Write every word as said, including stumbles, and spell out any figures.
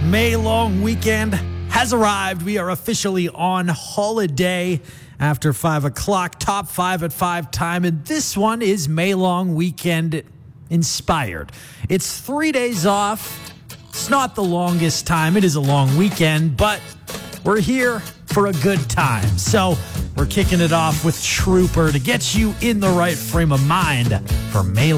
May long weekend has arrived. We are officially on holiday after five o'clock, top five at five time, and this one is May long weekend inspired. It's three days off. It's not the longest time. It is a long weekend, but we're here for a good time. So we're kicking it off with Trooper to get you in the right frame of mind for May